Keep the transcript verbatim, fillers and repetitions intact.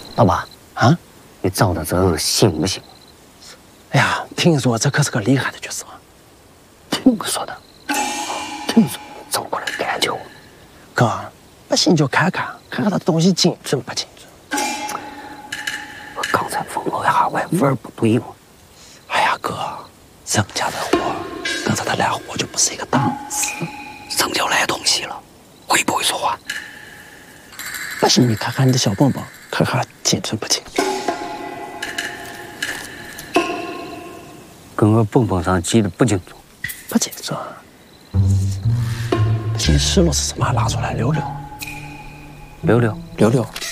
老爸啊， 你找的这行不行？ 哎呀，听说这可是个厉害的角色。 听说的，听说走过来感觉我。 哥，不信就看看，看看他东西精准不精准。 我刚才闻了一下，我味儿不对嘛。 哎呀，哥，人家的货跟着他来货就不是一个档次。 人家来东西了，会不会说话？ 不信你看看你的小蹦蹦，看看精准不精准。 跟我蹦蹦上记得不精准。 不精准。不信试了是什么？拿出来溜溜。 溜溜溜溜。